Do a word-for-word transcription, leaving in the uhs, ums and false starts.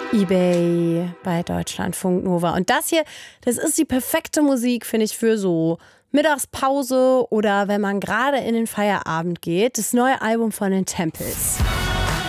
eBay bei Deutschlandfunk Nova. Und das hier, das ist die perfekte Musik, finde ich, für so Mittagspause oder wenn man gerade in den Feierabend geht. Das neue Album von den Tempels.